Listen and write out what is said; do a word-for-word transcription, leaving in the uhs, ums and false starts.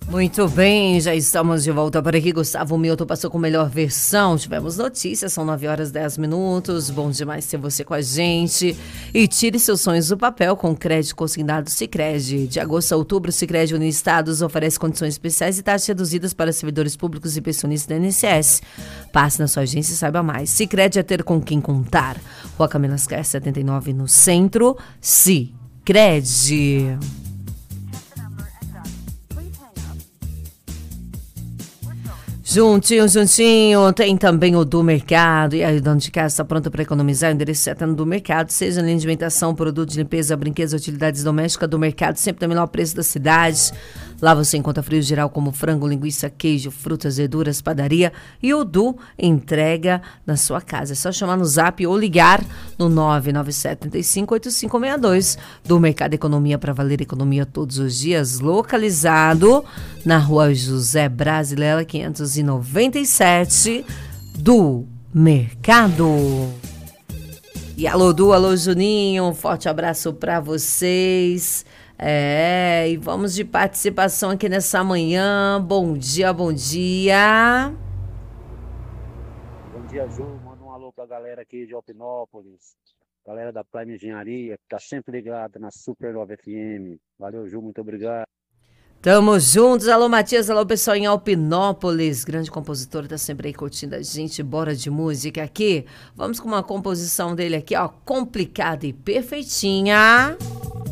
Muito bem, já estamos de volta por aqui. Gustavo Milton passou com melhor versão. Tivemos notícias, são nove horas e dez minutos. Bom demais ter você com a gente. E tire seus sonhos do papel com crédito consignado Sicredi. De agosto a outubro, o Sicredi Uniestados oferece condições especiais e taxas reduzidas para servidores públicos e pensionistas da I N S S. Passe na sua agência e saiba mais. Sicredi é ter com quem contar. Rua Camila Ascar setenta e nove no centro. Sicredi. Juntinho, juntinho, tem também o do mercado. E aí, o dono de casa está pronto para economizar? O endereço certo é no do mercado, seja linha de alimentação, produto de limpeza, brinquedos, utilidades domésticas. Do mercado, sempre no menor preço da cidade. Lá você encontra frio geral como frango, linguiça, queijo, frutas, verduras, padaria. E o Du entrega na sua casa. É só chamar no zap ou ligar no nove nove sete cinco oito cinco seis dois. Do Mercado Economia para valer economia todos os dias. Localizado na rua José Brasileira, quinhentos e noventa e sete. Do Mercado. E alô Du, alô Juninho. Um forte abraço para vocês. É, e vamos de participação aqui nessa manhã. Bom dia, bom dia. Bom dia, Ju. Manda um alô pra galera aqui de Alpinópolis. Galera da Prime Engenharia, que tá sempre ligada na Super nove F M. Valeu, Ju, muito obrigado. Tamo juntos. Alô, Matias. Alô, pessoal em Alpinópolis. Grande compositor, tá sempre aí curtindo a gente. Bora de música aqui. Vamos com uma composição dele aqui, ó. Complicada e perfeitinha.